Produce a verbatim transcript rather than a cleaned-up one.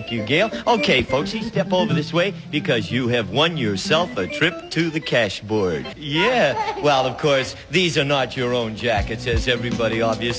Thank you, Gail. Okay, folks, you step over this way because you have won yourself a trip to the cash board. Yeah. Well, of course, these are not your own jackets, as everybody obviously